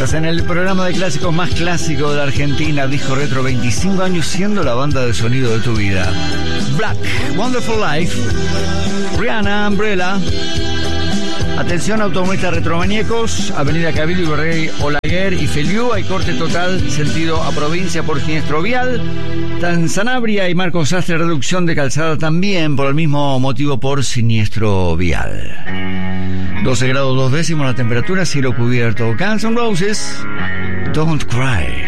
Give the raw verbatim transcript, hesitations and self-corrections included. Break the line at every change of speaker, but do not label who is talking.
Estás en el programa de clásicos más clásico de la Argentina, Disco Retro, veinticinco años siendo la banda de sonido de tu vida. Black, Wonderful Life, Rihanna, Umbrella. Atención, automovilistas retromaníacos, Avenida Cabildo, Virrey Olaguer y Feliú, hay corte total, sentido a provincia por siniestro vial. Tan Sanabria y Marcos Sastre, reducción de calzada también por el mismo motivo por siniestro vial. doce grados dos décimos la temperatura, cielo cubierto. Guns N' Roses, Don't Cry.